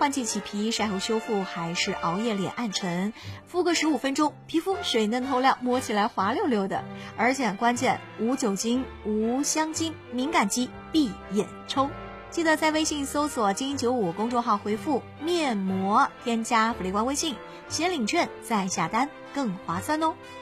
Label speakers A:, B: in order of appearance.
A: 换季起皮，晒后修复还是熬夜脸暗沉，敷个15分钟，皮肤水嫩透亮，摸起来滑溜溜的。而且关键无酒精、无香精，敏感肌闭眼冲。记得在微信搜索金95公众号回复面膜，添加福利官微信，先领券再下单更划算哦。